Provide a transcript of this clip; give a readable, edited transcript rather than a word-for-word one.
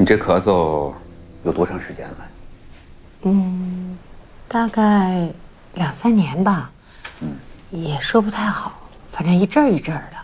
你这咳嗽有多长时间了？ 大概2、3年吧。也说不太好，反正一阵儿一阵儿的。